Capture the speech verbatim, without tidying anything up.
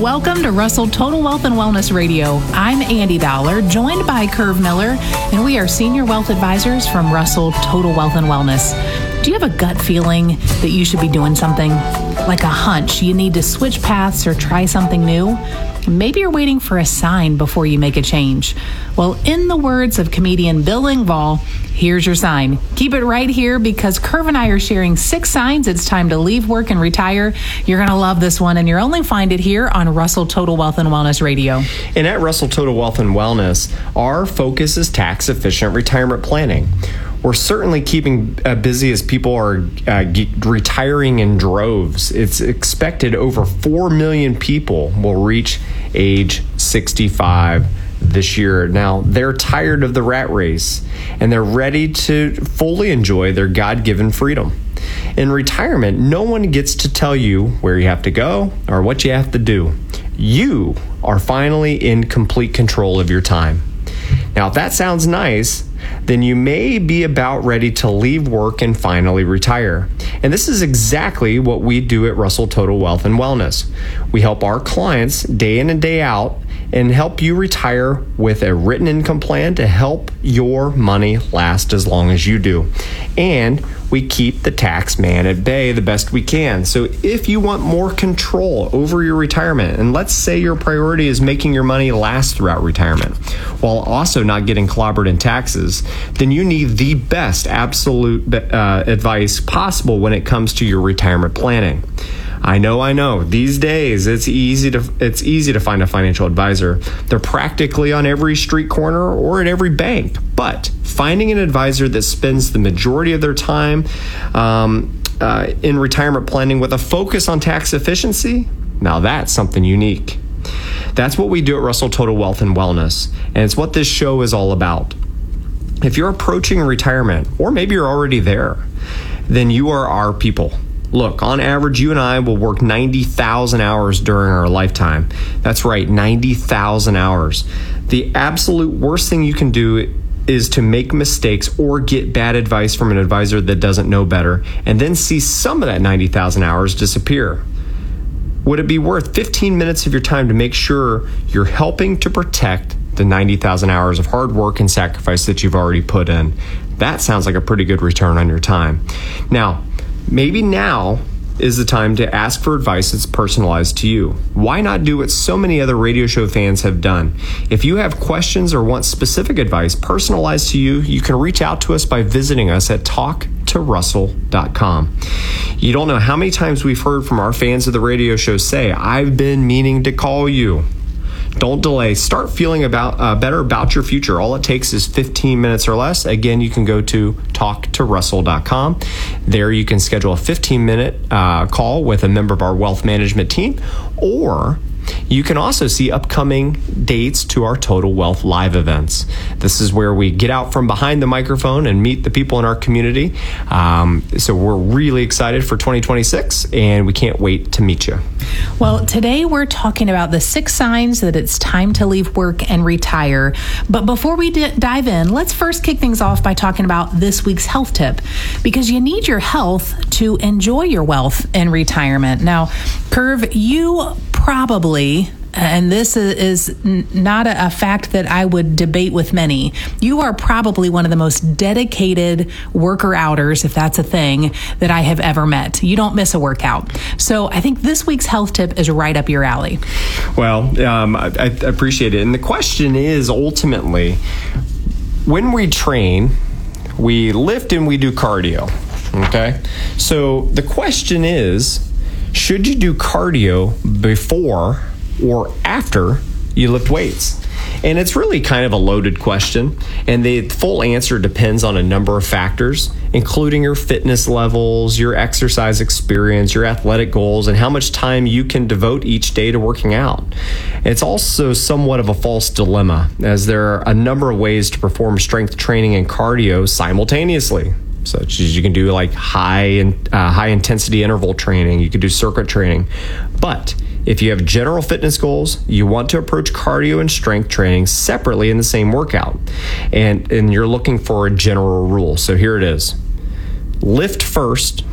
Welcome to Russell Total Wealth and Wellness Radio. I'm Andy Dollar, joined by Curve Miller, and we are senior wealth advisors from Russell Total Wealth and Wellness. Do you have a gut feeling that you should be doing something? Like a hunch you need to switch paths or try something new? Maybe you're waiting for a sign before you make a change. Well, in the words of comedian Bill Engvall, here's your sign. Keep it right here because Curve and I are sharing six signs it's time to leave work and retire. You're going to love this one, and you'll only find it here on Russell Total Wealth and Wellness Radio. And at Russell Total Wealth and Wellness, our focus is tax-efficient retirement planning. We're certainly keeping uh, busy as people are uh, ge- retiring in droves. It's expected over four million people will reach age sixty-five this year. Now, they're tired of the rat race, and they're ready to fully enjoy their God-given freedom. In retirement, no one gets to tell you where you have to go or what you have to do. You are finally in complete control of your time. Now, if that sounds nice, then you may be about ready to leave work and finally retire. And this is exactly what we do at Russell Total Wealth and Wellness. We help our clients day in and day out and help you retire with a written income plan to help your money last as long as you do. And we keep the tax man at bay the best we can. So if you want more control over your retirement, and let's say your priority is making your money last throughout retirement, while also not getting clobbered in taxes, then you need the best absolute uh, advice possible when it comes to your retirement planning. I know, I know. These days, it's easy to it's easy to find a financial advisor. They're practically on every street corner or at every bank. But finding an advisor that spends the majority of their time um, uh, in retirement planning with a focus on tax efficiency, now that's something unique. That's what we do at Russell Total Wealth and Wellness, and it's what this show is all about. If you're approaching retirement, or maybe you're already there, then you are our people. Look, on average, you and I will work ninety thousand hours during our lifetime. That's right, ninety thousand hours. The absolute worst thing you can do is to make mistakes or get bad advice from an advisor that doesn't know better, and then see some of that ninety thousand hours disappear. Would it be worth fifteen minutes of your time to make sure you're helping to protect the ninety thousand hours of hard work and sacrifice that you've already put in? That sounds like a pretty good return on your time. Now, maybe now is the time to ask for advice that's personalized to you. Why not do what so many other radio show fans have done? If you have questions or want specific advice personalized to you, you can reach out to us by visiting us at talk to russell dot com. You don't know how many times we've heard from our fans of the radio show say, "I've been meaning to call you." Don't delay. Start feeling about uh, better about your future. All it takes is fifteen minutes or less. Again, you can go to talk to russell dot com. There you can schedule a fifteen minute uh, call with a member of our wealth management team, or you can also see upcoming dates to our Total Wealth Live events. This is where we get out from behind the microphone and meet the people in our community. Um, so we're really excited for twenty twenty-six, and we can't wait to meet you. Well, today we're talking about the six signs that it's time to leave work and retire. But before we d- dive in, let's first kick things off by talking about this week's health tip, because you need your health to enjoy your wealth in retirement. Now, Curve, you probably, and this is not a fact that I would debate with many, you are probably one of the most dedicated worker outers, if that's a thing, that I have ever met. You don't miss a workout. So I think this week's health tip is right up your alley. Well, um, I, I appreciate it. And the question is ultimately, when we train, we lift and we do cardio. Okay? So the question is, should you do cardio before or after you lift weights? And it's really kind of a loaded question, and the full answer depends on a number of factors, including your fitness levels, your exercise experience, your athletic goals, and how much time you can devote each day to working out. It's also somewhat of a false dilemma, as there are a number of ways to perform strength training and cardio simultaneously. Such as you can do like high and uh, high intensity interval training, you could do circuit training. But if you have general fitness goals, you want to approach cardio and strength training separately in the same workout. And, and you're looking for a general rule. So here it is. Lift first,